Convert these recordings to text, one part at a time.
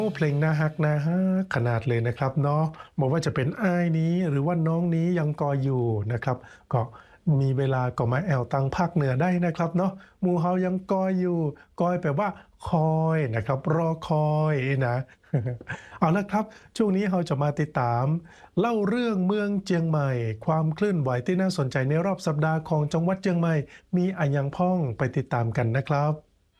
เพลงน่าฮักน่าฮักขนาดเลยนะครับเนาะบอกว่าจะเป็นอ้ายนี้หรือว่าน้องนี้ยังกออยู่นะครับก็มีเวลาก็มาแอวตังภาคเหนือได้นะครับเนาะหมู่เฮายังกอยอยู่กอยแปลว่าคอยนะครับรอคอยนะเอาละครับช่วงนี้เราจะมาติดตามเล่าเรื่องเมืองเจียงใหม่ความเคลื่อนไหวที่น่าสนใจในรอบสัปดาห์ของจังหวัดเจียงใหม่มีอะหยังพ้องไปติดตามกันนะครับ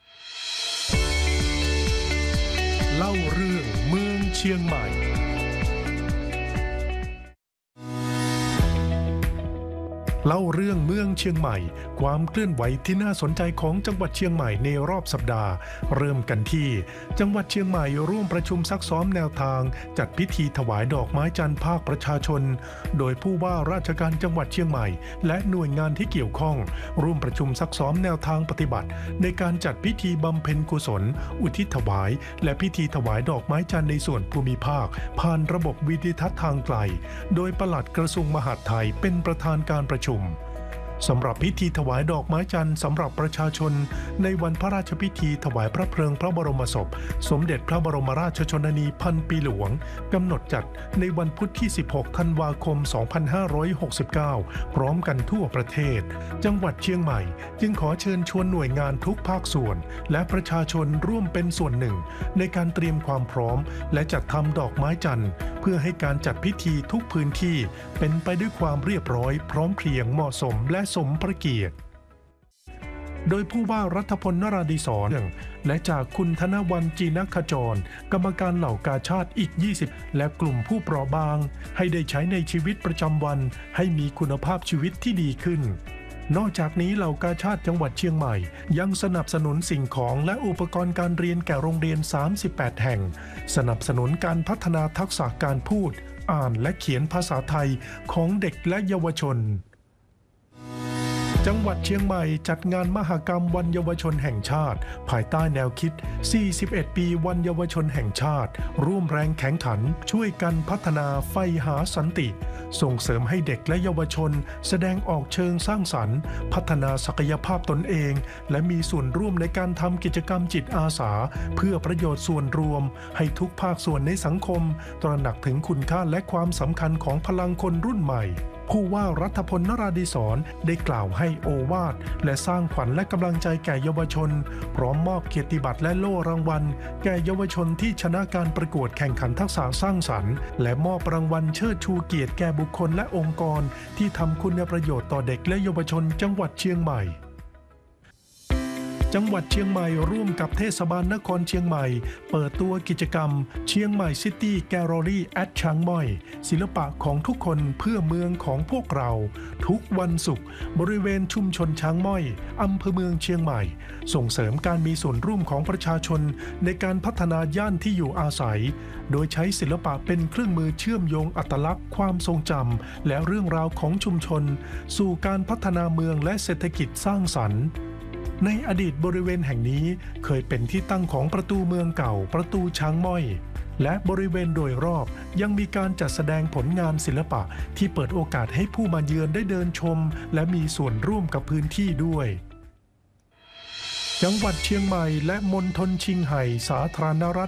เล่าเรื่องเมืองเชียงใหม่ เล่าเรื่องเมืองเชียงใหม่ความเคลื่อนไหวที่น่าสนใจของจังหวัดเชียงใหม่ในรอบสัปดาห์เริ่มกันที่จังหวัดเชียงใหม่ร่วมประชุมซักซ้อมแนวทางจัดพิธีถวายดอกไม้จันทร์ภาคประชาชนโดยผู้ว่าราชการจังหวัดเชียงใหม่และหน่วยงานที่เกี่ยวข้องร่วมประชุมซักซ้อมแนวทางปฏิบัติในการจัดพิธีบำเพ็ญกุศลอุทิศถวายและพิธีถวายดอกไม้จันทร์ในส่วนภูมิภาคผ่านระบบวิดิทัศน์ทางไกลโดยปลัดกระทรวงมหาดไทยเป็นประธานการประชุมสำหรับพิธีถวายดอกไม้จันทร์สำหรับประชาชนในวันพระราชพิธีถวายพระเพลิงพระบรมศพสมเด็จพระบรมราชชนนีพันปีหลวงกำหนดจัดในวันพุธที่ 16 ธันวาคม 2569 พร้อมกันทั่วประเทศจังหวัดเชียงใหม่จึงขอเชิญชวนหน่วยงานทุกภาคส่วนและประชาชนร่วมเป็นส่วนหนึ่งในการเตรียมความพร้อมและจัดทำดอกไม้จันทร์เพื่อให้การจัดพิธีทุกพื้นที่เป็นไปด้วยความเรียบร้อยพร้อมเพรียงเหมาะสมและสมพระเกียรติโดยผู้ว่ารัฐพลนราธิศรและจากคุณธนวรรณจีนขจรกรรมการเหล่ากาชาติอีก 20 และกลุ่มผู้เปราะบางให้ได้ใช้ในชีวิตประจำวันให้มีคุณภาพชีวิตที่ดีขึ้นนอกจากนี้เหล่ากาชาติจังหวัดเชียงใหม่ยังสนับสนุนสิ่งของและอุปกรณ์การเรียนแก่โรงเรียน 38 แห่งสนับสนุนการพัฒนาทักษะการพูดอ่านและเขียนภาษาไทยของเด็กและเยาวชนจังหวัดเชียงใหม่จัดงานมหกรรมวันเยาวชนแห่งชาติภายใต้แนวคิด 41 ปีวันเยาวชนแห่งชาติร่วมแรงแข็งขันช่วยกันพัฒนาไฟหาสันติส่งเสริมให้เด็กและเยาวชนแสดงออกเชิงสร้างสรรค์พัฒนาศักยภาพตนเองและมีส่วนร่วมในการทำกิจกรรมจิตอาสาเพื่อประโยชน์ส่วนรวมให้ทุกภาคส่วนในสังคมตระหนักถึงคุณค่าและความสำคัญของพลังคนรุ่นใหม่ผู้ว่ารัฐพลนราธิศรได้กล่าวให้โอวาทและสร้างขวัญและกำลังใจแก่เยาวชนพร้อมมอบเกียรติบัตรและโล่รางวัลแก่เยาวชนที่ชนะการประกวดแข่งขันทักษะสร้างสรรค์และมอบรางวัลเชิดชูเกียรติแก่บุคคลและองค์กรที่ทำคุณประโยชน์ต่อเด็กและเยาวชนจังหวัดเชียงใหม่จังหวัดเชียงใหม่ร่วมกับเทศบาลนครเชียงใหม่เปิดตัวกิจกรรมเชียงใหม่ซิตี้แกลเลอรี่แอดช้างม้อยศิลปะของทุกคนเพื่อเมืองของพวกเราทุกวันศุกร์บริเวณชุมชนช้างม้อยอำเภอเมืองเชียงใหม่ส่งเสริมการมีส่วนร่วมของประชาชนในการพัฒนาย่านที่อยู่อาศัยโดยใช้ศิลปะเป็นเครื่องมือเชื่อมโยงอัตลักษณ์ความทรงจำและเรื่องราวของชุมชนสู่การพัฒนาเมืองและเศรษฐกิจสร้างสรรค์ในอดีตบริเวณแห่งนี้เคยเป็นที่ตั้งของประตูเมืองเก่าประตูช้างม้อยและบริเวณโดยรอบยังมีการจัดแสดงผลงานศิลปะที่เปิดโอกาสให้ผู้มาเยือนได้เดินชมและมีส่วนร่วมกับพื้นที่ด้วยจังหวัดเชียงใหม่และมณฑลชิงไห่สาธารณรัฐ